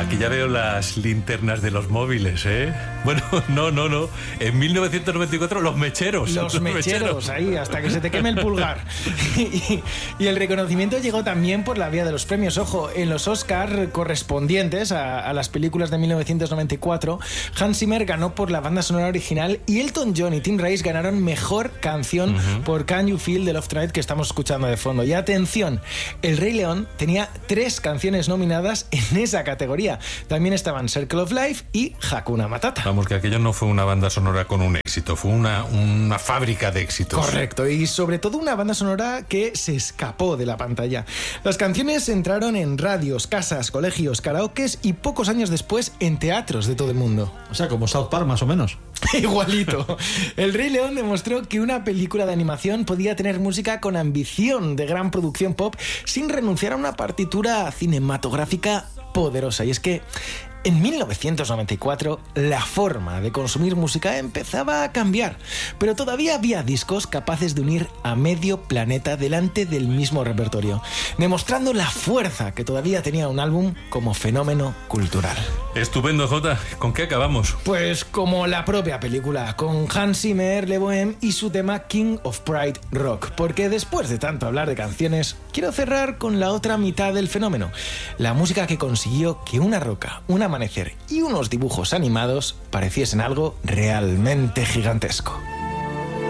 Aquí ya veo las linternas de los móviles, ¿eh? Bueno, no. En 1994 los mecheros. Los mecheros, ahí, hasta que se te queme el pulgar. Y el reconocimiento llegó también por la vía de los premios. Ojo, en los Oscar correspondientes a las películas de 1994, Hans Zimmer ganó por la banda sonora original y Elton John y Tim Rice ganaron mejor canción por Can You Feel the Love Tonight, que estamos escuchando de fondo. Y atención, El Rey León tenía 3 canciones nominadas en esa categoría. También estaban Circle of Life y Hakuna Matata. Vamos, que aquello no fue una banda sonora con un éxito, fue una fábrica de éxitos. Correcto, y sobre todo una banda sonora que se escapó de la pantalla. Las canciones entraron en radios, casas, colegios, karaokes y pocos años después en teatros de todo el mundo. O sea, como South Park más o menos. Igualito. El Rey León demostró que una película de animación podía tener música con ambición de gran producción pop sin renunciar a una partitura cinematográfica poderosa. Y es que en 1994 la forma de consumir música empezaba a cambiar, pero todavía había discos capaces de unir a medio planeta delante del mismo repertorio, demostrando la fuerza que todavía tenía un álbum como fenómeno cultural. Estupendo, Jota. ¿Con qué acabamos? Pues como la propia película, con Hans Zimmer, Le Bohème y su tema King of Pride Rock, porque después de tanto hablar de canciones, quiero cerrar con la otra mitad del fenómeno, la música que consiguió que una roca, un amanecer y unos dibujos animados pareciesen algo realmente gigantesco.